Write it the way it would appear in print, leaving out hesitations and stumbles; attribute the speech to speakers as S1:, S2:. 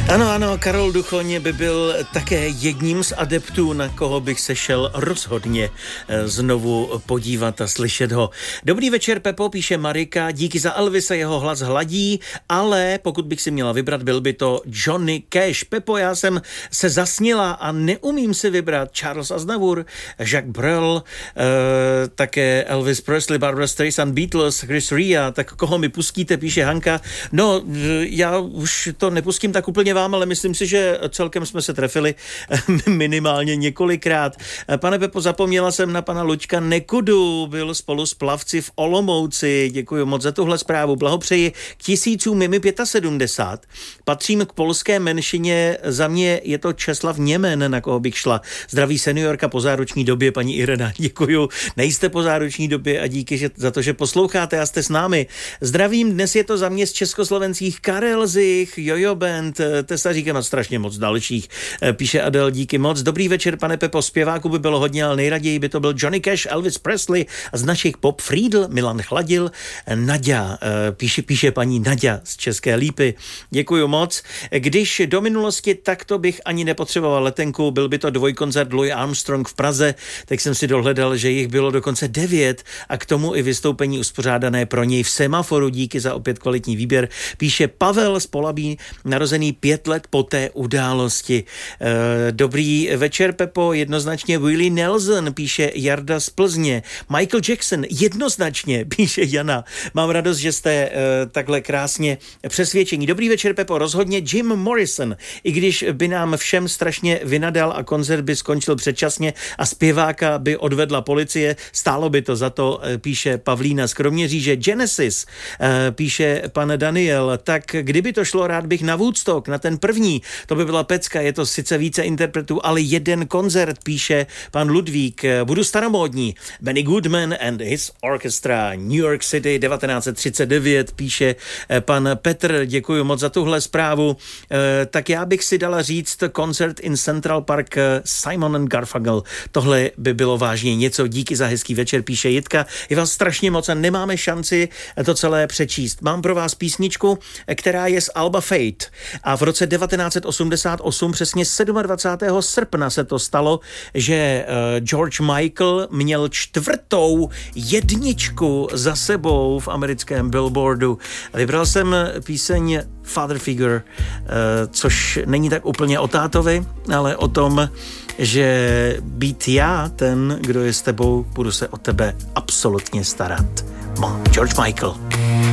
S1: Ano, Karol Duchoň by byl také jedním z adeptů, na koho bych se šel rozhodně znovu podívat a slyšet ho. Dobrý večer, Pepo, píše Marika, díky za Elvise, jeho hlas hladí, ale pokud bych si měla vybrat, byl by to Johnny Cash. Pepo, já jsem se zasnila a neumím si vybrat Charles Aznavour, Jacques Brel, také Elvis Presley, Barbra Streisand, Beatles, Chris Rea, tak koho mi pustíte, píše Hanka. No, já už to nepustím tak úplně vám, ale myslím si, že celkem jsme se trefili minimálně několikrát. Pane Pepo, zapomněla jsem na pana Luďka Nekudu, byl spolu s plavci v Olomouci. Děkuji moc za tuhle zprávu. Blahopřeji k 1000 mimi 75. Patřím k polské menšině, za mě je to Česlav Němen, na koho bych šla. Zdraví seniorka po záruční době, paní Irena. Děkuji. Nejste po záruční době a díky za to, že posloucháte a jste s námi. Zdravím, dnes je to za mě z československých Karel Zich, Jojo Band, Tesaříkem a strašně moc dalších, píše Adel, díky moc. Dobrý večer, pane Pepo, zpěváků by bylo hodně, ale nejraději by to byl Johnny Cash, Elvis Presley a z našich Pop Friedl, Milan Chladil, Naďa, píše paní Naďa z České Lípy. Děkuju moc. Když do minulosti, tak to bych ani nepotřeboval letenku, byl by to dvojkoncert Louis Armstrong v Praze, tak jsem si dohledal, že jich bylo dokonce 9 a k tomu i vystoupení uspořádané pro něj v Semaforu, díky za opět kvalitní výběr, píše Pavel z Polabí, narozený 5 let po té události. Dobrý večer, Pepo, jednoznačně Willie Nelson, píše Jarda z Plzně. Michael Jackson, jednoznačně, píše Jana. Mám radost, že jste takhle krásně přesvědčení. Dobrý večer, Pepo, rozhodně Jim Morrison, i když by nám všem strašně vynadal a koncert by skončil předčasně a zpěváka by odvedla policie, stálo by to za to, píše Pavlína z Kroměříže. Genesis, píše pan Daniel, tak kdyby to šlo, rád bych na Woodstock, na ten první, to by byla pecka, je to sice více interpretů, ale jeden koncert, píše pan Ludvík. Budu staromódní. Benny Goodman and his orchestra, New York City 1939, píše pan Petr, děkuji moc za tuhle zprávu. Tak já bych si dala říct koncert in Central Park Simon and Garfunkel. Tohle by bylo vážně něco. Díky za hezký večer, píše Jitka. Je vás strašně moc a nemáme šanci to celé přečíst. Mám pro vás písničku, která je z alba Fate a v roce 1988, přesně 27. srpna se to stalo, že George Michael měl 4. jedničku za sebou v americkém Billboardu. Vybral jsem píseň Father Figure, což není tak úplně o tátovi, ale o tom, že být já ten, kdo je s tebou, budu se o tebe absolutně starat. George Michael.